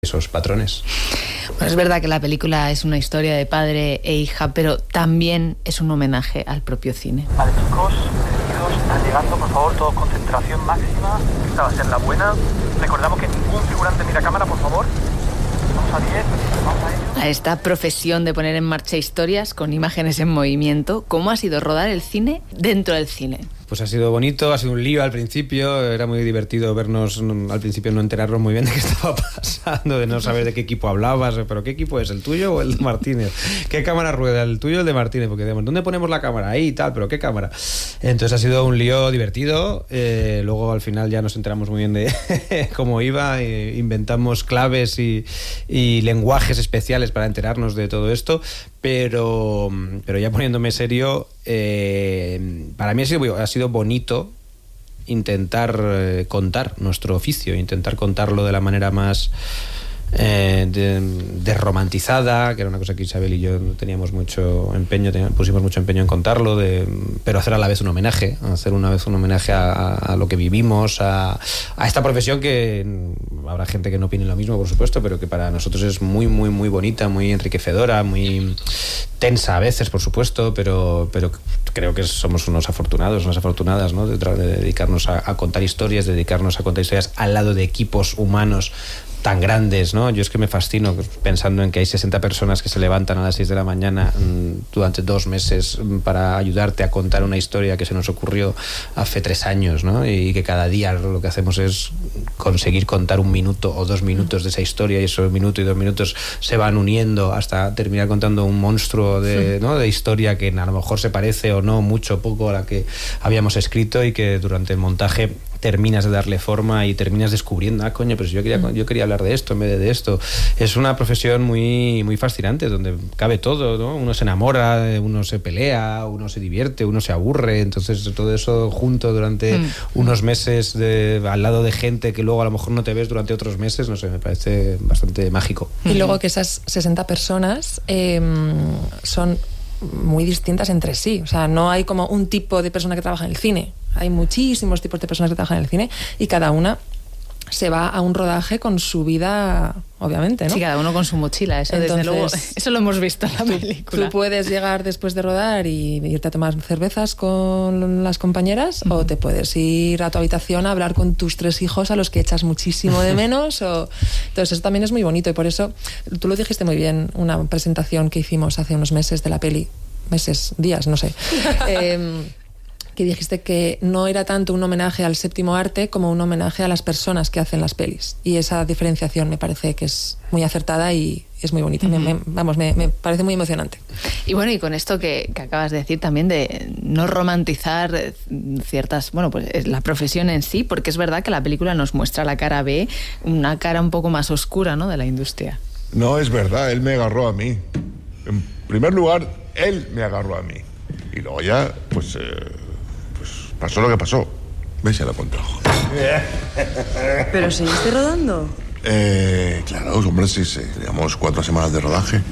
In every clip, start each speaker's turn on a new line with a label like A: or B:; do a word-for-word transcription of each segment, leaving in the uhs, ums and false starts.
A: esos patrones.
B: Bueno, es verdad que la película es una historia de padre e hija, pero también es un homenaje al propio cine.
C: Vale, chicos, bienvenidos, están llegando, por favor, todos concentración máxima. Esta va a ser la buena. Recordamos que ningún figurante mira cámara, por favor. Vamos a diez, vamos a ello.
B: A esta profesión de poner en marcha historias con imágenes en movimiento, ¿cómo ha sido rodar el cine dentro del cine?
A: Pues ha sido bonito, ha sido un lío al principio, era muy divertido vernos, al principio no enterarnos muy bien de qué estaba pasando, de no saber de qué equipo hablabas, pero ¿qué equipo es, el tuyo o el de Martínez? ¿Qué cámara rueda, el tuyo o el de Martínez? Porque digamos, ¿dónde ponemos la cámara? Ahí y tal, pero ¿qué cámara? Entonces ha sido un lío divertido, eh, luego al final ya nos enteramos muy bien de cómo iba, eh, inventamos claves y, y lenguajes especiales para enterarnos de todo esto, pero, pero ya poniéndome serio, eh, para mí ha sido, ha sido bonito intentar eh, contar nuestro oficio, intentar contarlo de la manera más eh, desromantizada, de que era una cosa que Isabel y yo teníamos mucho empeño, teníamos, pusimos mucho empeño en contarlo, de, pero hacer a la vez un homenaje, hacer una vez un homenaje a, a, a lo que vivimos, a, a esta profesión que habrá gente que no opine lo mismo, por supuesto, pero que para nosotros es muy, muy, muy bonita, muy enriquecedora, muy tensa a veces, por supuesto, pero, pero creo que somos unos afortunados, unas afortunadas, ¿no? De, de dedicarnos a, a contar historias, dedicarnos a contar historias al lado de equipos humanos tan grandes, ¿no? Yo es que me fascino pensando en que hay sesenta personas que se levantan a las seis de la mañana mmm, durante dos meses para ayudarte a contar una historia que se nos ocurrió hace tres años, ¿no? Y que cada día lo que hacemos es conseguir contar un minuto o dos minutos de esa historia, y esos minutos y dos minutos se van uniendo hasta terminar contando un monstruo de, ¿no? de historia que a lo mejor se parece o no mucho o poco a la que habíamos escrito, y que durante el montaje terminas de darle forma y terminas descubriendo, ah, coño, pero yo quería, yo quería hablar de esto en vez de, de esto. Es una profesión muy, muy fascinante, donde cabe todo, ¿no? Uno se enamora, uno se pelea, uno se divierte, uno se aburre, entonces todo eso junto durante mm. unos meses de, al lado de gente que luego a lo mejor no te ves durante otros meses, no sé, me parece bastante mágico.
D: Y luego que esas sesenta personas eh, son muy distintas entre sí, o sea, no hay como un tipo de persona que trabaja en el cine. Hay muchísimos tipos de personas que trabajan en el cine y cada una se va a un rodaje con su vida, obviamente, ¿no?
B: Sí, cada uno con su mochila, eso Entonces, desde luego, eso lo hemos visto en la
D: tú,
B: película.
D: Tú puedes llegar después de rodar y irte a tomar cervezas con las compañeras, uh-huh. o te puedes ir a tu habitación a hablar con tus tres hijos a los que echas muchísimo de menos. o... Entonces eso también es muy bonito, y por eso, tú lo dijiste muy bien, una presentación que hicimos hace unos meses de la peli, meses, días, no sé, eh, que dijiste que no era tanto un homenaje al séptimo arte como un homenaje a las personas que hacen las pelis, y esa diferenciación me parece que es muy acertada y es muy bonita. Uh-huh. me, me, vamos, me, me parece muy emocionante.
B: Y bueno, y con esto que, que acabas de decir también de no romantizar ciertas, bueno, pues la profesión en sí, porque es verdad que la película nos muestra la cara B, una cara un poco más oscura, ¿no?, de la industria.
E: No, es verdad, él me agarró a mí. En primer lugar, él me agarró a mí. Y luego ya, pues... Eh... pasó lo que pasó. ¿Ves? Ya lo contrajo.
F: ¿Pero seguiste rodando?
E: Eh, claro, hombre, sí, sí. Teníamos cuatro semanas de rodaje.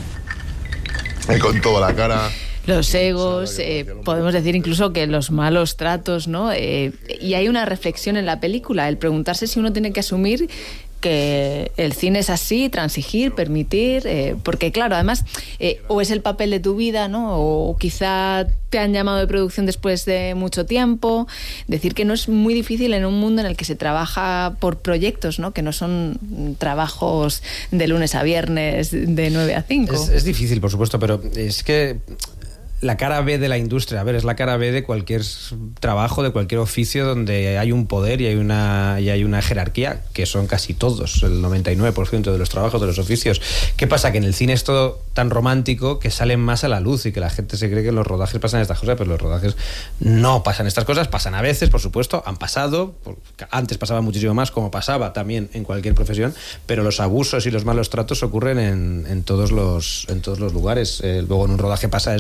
E: Y con toda la cara...
B: Los egos, eh, podemos decir incluso que los malos tratos, ¿no? Eh, y hay una reflexión en la película, el preguntarse si uno tiene que asumir que el cine es así, transigir, permitir, eh, porque claro, además, eh, o es el papel de tu vida, ¿no? O quizá te han llamado de producción después de mucho tiempo. Decir que no es muy difícil en un mundo en el que se trabaja por proyectos, ¿no? Que no son trabajos de lunes a viernes de nueve a cinco.
A: Es, es difícil, por supuesto, pero es que la cara B de la industria, a ver, es la cara B de cualquier trabajo, de cualquier oficio donde hay un poder y hay una, y hay una jerarquía, que son casi todos, el noventa y nueve por ciento de los trabajos, de los oficios. ¿Qué pasa? Que en el cine es todo tan romántico que salen más a la luz y que la gente se cree que en los rodajes pasan estas cosas, pero los rodajes no pasan estas cosas, pasan a veces, por supuesto, han pasado, antes pasaba muchísimo más, como pasaba también en cualquier profesión, pero los abusos y los malos tratos ocurren en, en, todos, los, en todos los lugares. Eh, luego en un rodaje pasa eso, que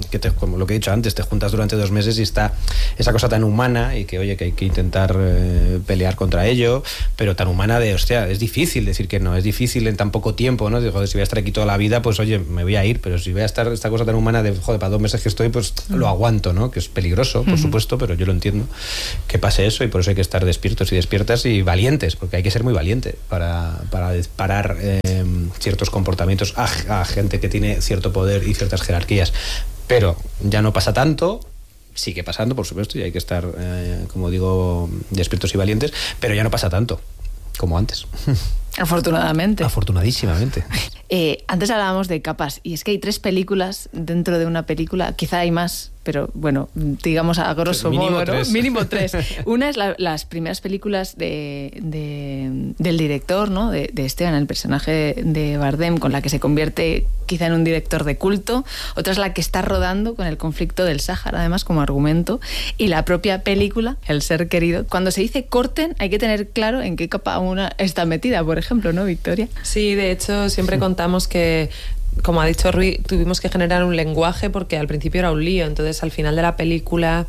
A: que te, como lo que he dicho antes, te juntas durante dos meses y está esa cosa tan humana y que, oye, que hay que intentar eh, pelear contra ello, pero tan humana de, hostia, es difícil decir que no, es difícil en tan poco tiempo, ¿no? Digo, joder, si voy a estar aquí toda la vida, pues oye, me voy a ir, pero si voy a estar esta cosa tan humana de, joder, para dos meses que estoy, pues mm. lo aguanto, ¿no? Que es peligroso, por mm. supuesto, pero yo lo entiendo, que pase eso y por eso hay que estar despiertos y despiertas y valientes, porque hay que ser muy valiente para, para parar eh, ciertos comportamientos a, a gente que tiene cierto poder y ciertas jerarquías. Pero ya no pasa tanto, sigue pasando, por supuesto, y hay que estar, eh, como digo, despiertos y valientes, pero ya no pasa tanto como antes.
B: Afortunadamente.
A: Afortunadísimamente.
B: Eh, antes hablábamos de capas, y es que hay tres películas dentro de una película, quizá hay más, pero bueno, digamos a grosso
A: mínimo
B: modo, ¿no?
A: tres.
B: Mínimo tres. Una es la, las primeras películas de, de, del director, ¿no? De, de Esteban, el personaje de Bardem, con la que se convierte quizá en un director de culto. Otra es la que está rodando con el conflicto del Sáhara, además, como argumento. Y la propia película, El ser querido. Cuando se dice corten, hay que tener claro en qué capa una está metida, por ejemplo, ¿no, Victoria?
D: Sí, de hecho, siempre contamos que, como ha dicho Rui, tuvimos que generar un lenguaje porque al principio era un lío. Entonces, al final de la película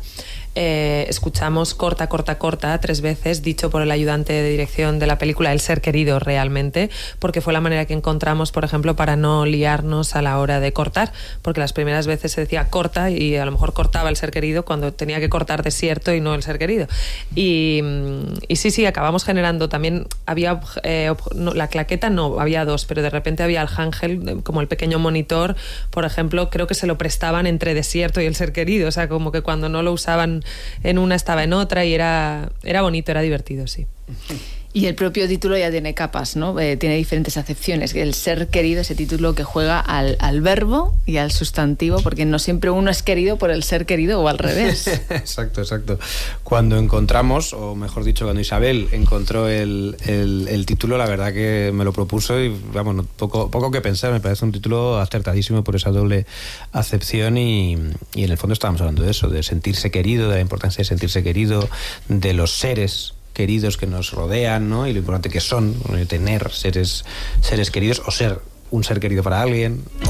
D: eh, escuchamos corta, corta, corta tres veces, dicho por el ayudante de dirección de la película, El ser querido realmente, porque fue la manera que encontramos, por ejemplo, para no liarnos a la hora de cortar, porque las primeras veces se decía corta y a lo mejor cortaba El ser querido cuando tenía que cortar desierto y no El ser querido. Y, y sí, sí, acabamos generando también, había eh, no, la claqueta no, había dos, pero de repente había el Ángel, como el pequeño monitor, por ejemplo, creo que se lo prestaban entre desierto y El ser querido, o sea, como que cuando no lo usaban en una estaba en otra y era, era bonito, era divertido, sí.
B: Y el propio título ya tiene capas, ¿no? Eh, tiene diferentes acepciones. El ser querido, ese título que juega al, al verbo y al sustantivo, porque no siempre uno es querido por el ser querido o al revés.
A: Exacto, exacto. Cuando encontramos, o mejor dicho, cuando Isabel encontró el, el, el título, la verdad que me lo propuso y, vamos, no, poco, poco que pensar, me parece un título acertadísimo por esa doble acepción y, y en el fondo estábamos hablando de eso, de sentirse querido, de la importancia de sentirse querido, de los seres queridos que nos rodean, ¿no? Y lo importante que son, tener seres, seres queridos o ser un ser querido para alguien.